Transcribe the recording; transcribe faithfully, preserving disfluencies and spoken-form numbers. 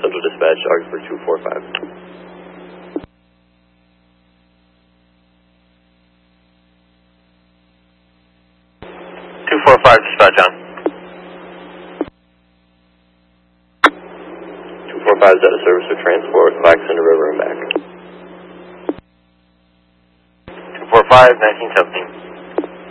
Central Dispatch, Augsburg two four five. two four five, dispatch on. two four five is out of service for transport, Vaxon to River and back. two four five, nineteen seventeen.